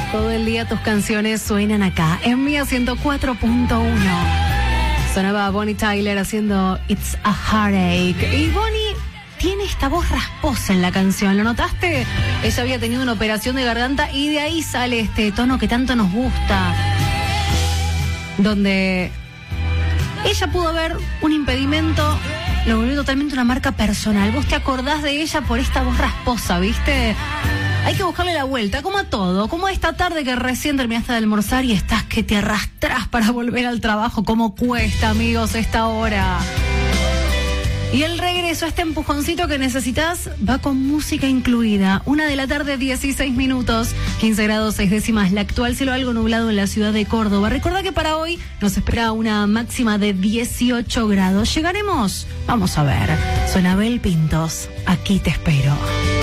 Todo el día tus canciones suenan acá, en Mía 104.1. Sonaba Bonnie Tyler haciendo It's a Heartache. Y Bonnie tiene esta voz rasposa en la canción, ¿lo notaste? Ella había tenido una operación de garganta y de ahí sale este tono que tanto nos gusta. Donde ella pudo ver un impedimento, lo volvió totalmente una marca personal. Vos te acordás de ella por esta voz rasposa, ¿viste? Hay que buscarle la vuelta, como a todo, como a esta tarde que recién terminaste de almorzar y estás que te arrastrás para volver al trabajo. ¿Cómo cuesta, amigos, esta hora? Y el regreso, este empujoncito que necesitas, va con música incluida. 1:00 p.m, 16 minutos, 15 grados 6 décimas. La actual, cielo algo nublado en la ciudad de Córdoba. Recordá que para hoy nos espera una máxima de 18 grados. ¿Llegaremos? Vamos a ver. Suena Abel Pintos. Aquí te espero.